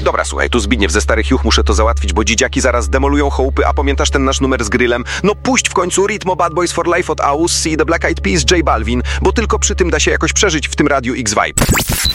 Dobra, słuchaj, tu Zbigniew ze Starych Juch, muszę to załatwić, bo dzieciaki zaraz demolują chałupy, a pamiętasz ten nasz numer z grillem? No puść w końcu Ritmo Bad Boys for Life od AUS i The Black Eyed Peas J Balvin, bo tylko przy tym da się jakoś przeżyć w tym radiu X-Vibe.